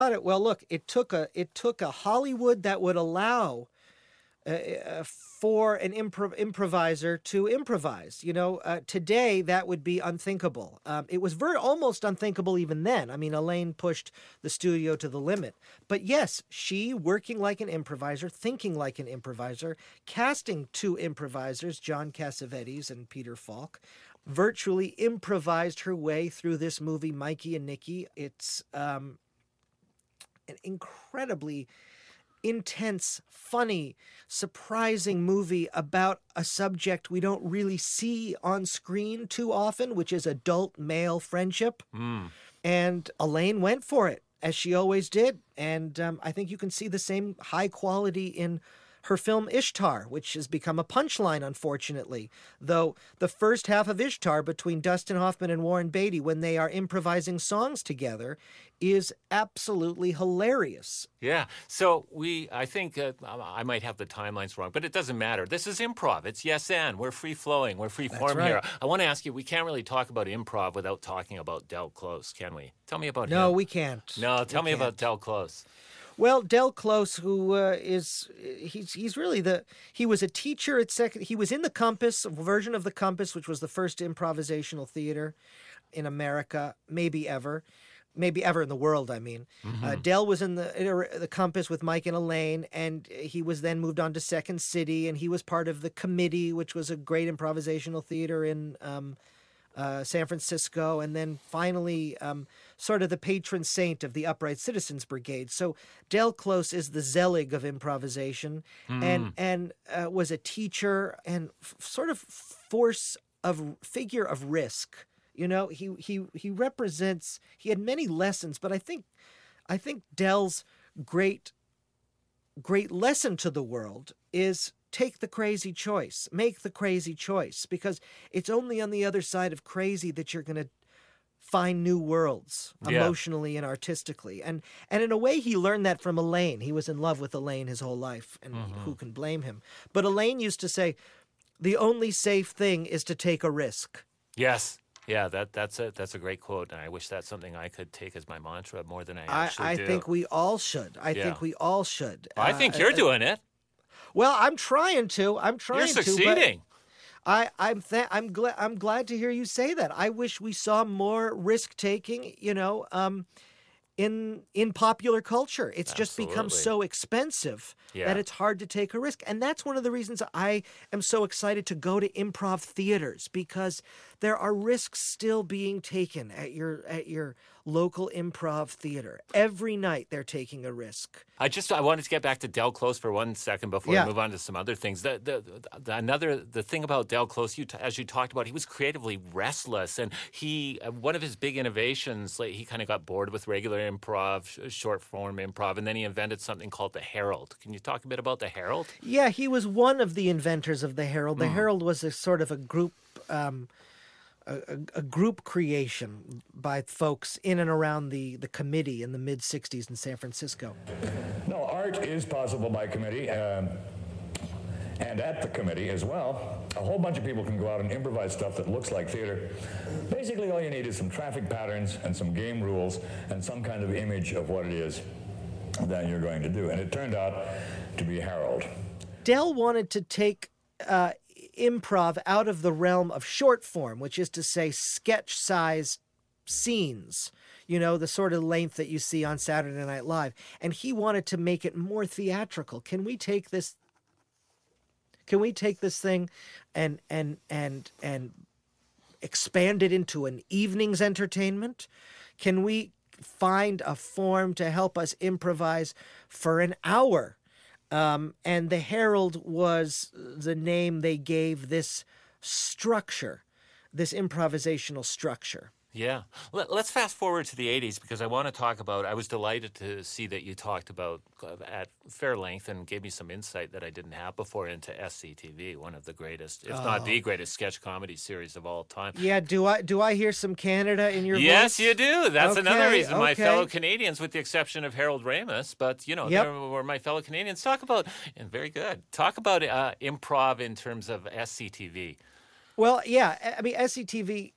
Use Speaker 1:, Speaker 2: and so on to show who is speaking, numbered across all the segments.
Speaker 1: Got it. Well, look, it took a Hollywood that would allow for an improviser to improvise. Today that would be unthinkable. It was almost unthinkable even then. I mean, Elaine pushed the studio to the limit. But yes, she, working like an improviser, thinking like an improviser, casting two improvisers, John Cassavetes and Peter Falk, virtually improvised her way through this movie, Mikey and Nicky. It's an incredibly intense, funny, surprising movie about a subject we don't really see on screen too often, which is adult male friendship. And Elaine went for it, as she always did. And I think you can see the same high quality in her film Ishtar, which has become a punchline, unfortunately. Though the first half of Ishtar, between Dustin Hoffman and Warren Beatty, when they are improvising songs together, is absolutely hilarious.
Speaker 2: Yeah. So I think I might have the timelines wrong, but it doesn't matter. This is improv. It's yes and. We're free-flowing. We're free-form
Speaker 1: right.
Speaker 2: here. I want to ask you, we can't really talk about improv without talking about Del Close, can we? Tell me about him.
Speaker 1: No, we can't.
Speaker 2: No, tell me about Del Close.
Speaker 1: Well, Del Close, who he's really he was a teacher at he was in the Compass, a version of the Compass, which was the first improvisational theater in America, maybe ever in the world, I mean. Del was in the Compass with Mike and Elaine, and he was then moved on to Second City, and he was part of the Committee, which was a great improvisational theater in San Francisco, and then finally sort of the patron saint of the Upright Citizens Brigade. So Del Close is the Zelig of improvisation, and was a teacher and sort of figure of risk. He represents. He had many lessons, but I think Del's great lesson to the world is take the crazy choice, make the crazy choice, because it's only on the other side of crazy that you're going to find new worlds emotionally and artistically. And in a way, he learned that from Elaine. He was in love with Elaine his whole life, and who can blame him? But Elaine used to say, the only safe thing is to take a risk.
Speaker 2: Yes. Yeah, that's a great quote, and I wish that's something I could take as my mantra more than I actually do.
Speaker 1: I think we all should. I think we all should.
Speaker 2: I think you're doing it.
Speaker 1: Well, I'm trying to.
Speaker 2: You're succeeding.
Speaker 1: I'm glad to hear you say that. I wish we saw more risk taking. In popular culture, it's just become so expensive that it's hard to take a risk, and that's one of the reasons I am so excited to go to improv theaters, because there are risks still being taken at your local improv theater. Every night they're taking a risk.
Speaker 2: I wanted to get back to Del Close for 1 second before we move on to some other things. The thing about Del Close, as you talked about, he was creatively restless, and one of his big innovations, he kind of got bored with regular improv, short form improv, and then he invented something called the Herald. Can you talk a bit about the Herald?
Speaker 1: Yeah, he was one of the inventors of the Herald. The Herald was a sort of a group. A group creation by folks in and around the Committee in the mid-'60s in San Francisco.
Speaker 3: No, art is possible by committee, and at the Committee as well. A whole bunch of people can go out and improvise stuff that looks like theater. Basically, all you need is some traffic patterns and some game rules and some kind of image of what it is that you're going to do. And it turned out to be Harold.
Speaker 1: Del wanted to take improv out of the realm of short form, which is to say sketch-sized scenes, the sort of length that you see on Saturday Night Live. And he wanted to make it more theatrical. Can we take this thing and expand it into an evening's entertainment? Can we find a form to help us improvise for an hour? And the Herald was the name they gave this structure, this improvisational structure.
Speaker 2: Yeah. Let's fast forward to the 80s, because I want to talk about, I was delighted to see that you talked about at fair length and gave me some insight that I didn't have before into SCTV, one of the greatest, if not the greatest sketch comedy series of all time.
Speaker 1: Yeah, do I hear some Canada in your voice?
Speaker 2: Yes, you do. That's another reason my
Speaker 1: okay.
Speaker 2: fellow Canadians, with the exception of Harold Ramis, but, they were my fellow Canadians. Talk about, and very good, improv in terms of SCTV.
Speaker 1: Well, yeah. I mean, SCTV.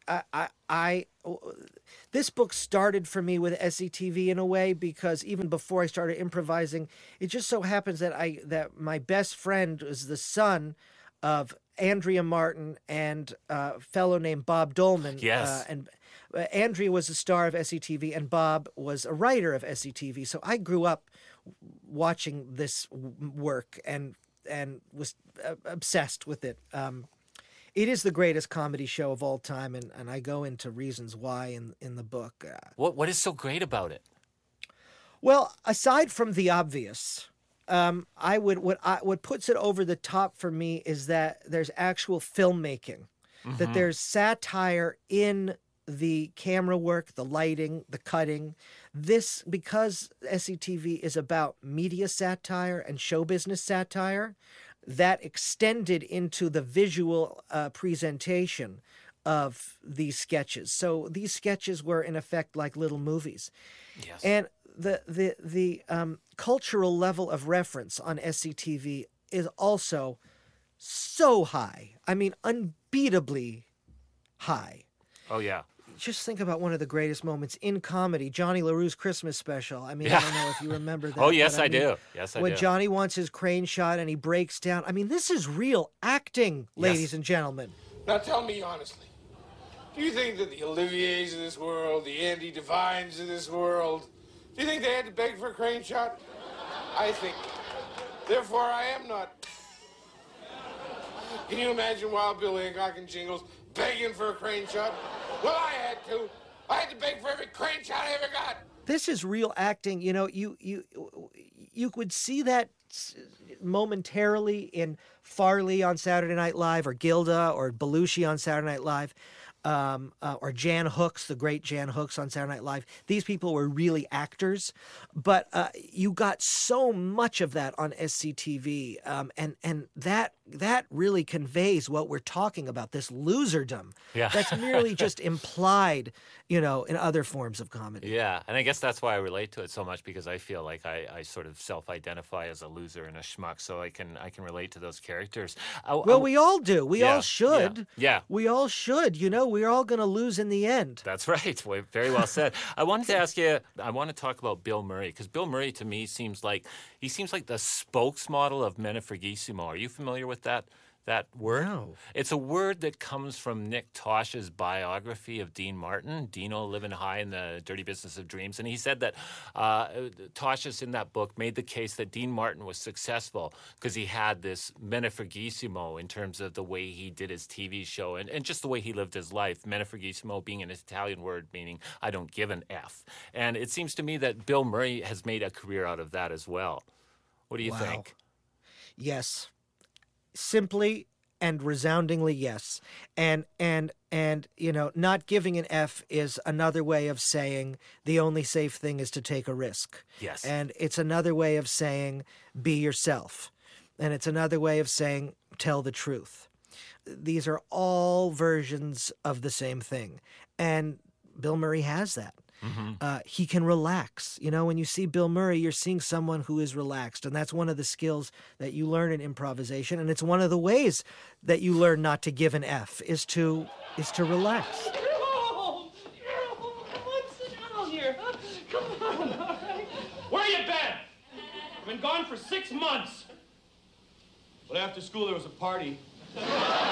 Speaker 1: This book started for me with SCTV in a way because even before I started improvising, it just so happens that my best friend was the son of Andrea Martin and a fellow named Bob Dolman.
Speaker 2: Yes.
Speaker 1: And Andrea was a star of SCTV, and Bob was a writer of SCTV. So I grew up watching this work and was obsessed with it. It is the greatest comedy show of all time, and I go into reasons why in the book.
Speaker 2: What is so great about it?
Speaker 1: Well, aside from the obvious, what puts it over the top for me is that there's actual filmmaking, that there's satire in the camera work, the lighting, the cutting. This, because SCTV is about media satire and show business satire, that extended into the visual presentation of these sketches. So these sketches were in effect like little movies.
Speaker 2: Yes.
Speaker 1: And the cultural level of reference on SCTV is also so high. I mean, unbeatably high.
Speaker 2: Oh, yeah.
Speaker 1: Just think about one of the greatest moments in comedy, Johnny LaRue's Christmas special. I mean, I don't know if you remember that.
Speaker 2: Oh, yes, I
Speaker 1: mean,
Speaker 2: do. Yes, I do.
Speaker 1: When Johnny wants his crane shot and he breaks down. I mean, this is real acting, ladies and gentlemen.
Speaker 4: Now tell me honestly, do you think that the Oliviers of this world, the Andy Devines of this world, do you think they had to beg for a crane shot? I think. Therefore, I am not. Can you imagine Wild Bill Hancock and Jingles begging for a crane shot? Well, I had to. I had to beg for every crane shot I ever got.
Speaker 1: This is real acting. You know, you would see that momentarily in Farley on Saturday Night Live, or Gilda, or Belushi on Saturday Night Live, or Jan Hooks, the great Jan Hooks on Saturday Night Live. These people were really actors, but you got so much of that on SCTV, and that really conveys what we're talking about, this loserdom.
Speaker 2: Yeah.
Speaker 1: That's merely just implied, in other forms of comedy.
Speaker 2: Yeah, and I guess that's why I relate to it so much, because I feel like I sort of self-identify as a loser and a schmuck, so I can relate to those characters.
Speaker 1: Well, we all do. We all should.
Speaker 2: Yeah.
Speaker 1: We all should. We're all going to lose in the end.
Speaker 2: That's right. Very well said. I wanted to ask you, I want to talk about Bill Murray, because Bill Murray to me seems like the spokesmodel of Menefregissimo. Are you familiar with that word?
Speaker 1: No. It's
Speaker 2: a word that comes from Nick Tosh's biography of Dean Martin, Dino Living High in the Dirty Business of Dreams. And he said that Tosh's in that book made the case that Dean Martin was successful because he had this Menefregissimo in terms of the way he did his TV show and just the way he lived his life. Menefregissimo being an Italian word meaning I don't give an F. And it seems to me that Bill Murray has made a career out of that as well. What do you think?
Speaker 1: Yes. Simply and resoundingly yes. And not giving an F is another way of saying the only safe thing is to take a risk.
Speaker 2: Yes.
Speaker 1: And it's another way of saying be yourself. And it's another way of saying tell the truth. These are all versions of the same thing. And Bill Murray has that. Mm-hmm. He can relax. When you see Bill Murray, you're seeing someone who is relaxed. And that's one of the skills that you learn in improvisation. And it's one of the ways that you learn not to give an F is to relax.
Speaker 5: Jerome! What's the down here? Come on, all right?
Speaker 6: Where you been? I've been gone for 6 months. But after school, there was a party. And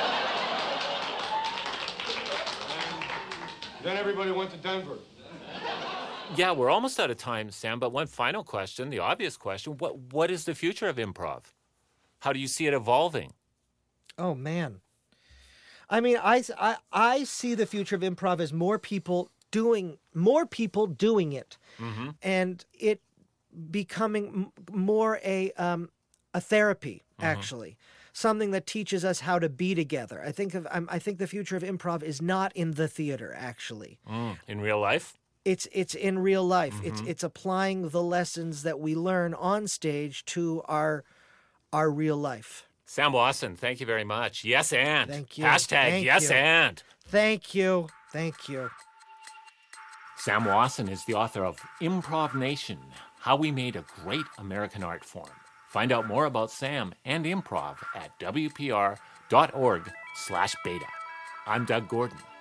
Speaker 6: then everybody went to Denver.
Speaker 2: Yeah, we're almost out of time, Sam, but one final question, the obvious question, what is the future of improv? How do you see it evolving?
Speaker 1: Oh, man. I mean, I see the future of improv as more people doing it, mm-hmm. and it becoming more a therapy, mm-hmm. actually. Something that teaches us how to be together. I think the future of improv is not in the theater, actually.
Speaker 2: In real life?
Speaker 1: It's in real life.
Speaker 2: Mm-hmm.
Speaker 1: It's applying the lessons that we learn on stage to our real life.
Speaker 2: Sam Wasson, thank you very much. Yes, and.
Speaker 1: Thank you.
Speaker 2: Hashtag
Speaker 1: Thank
Speaker 2: yes,
Speaker 1: you.
Speaker 2: And.
Speaker 1: Thank you. Thank you.
Speaker 2: Sam Wasson is the author of Improv Nation, How We Made a Great American Art Form. Find out more about Sam and improv at wpr.org/beta. I'm Doug Gordon.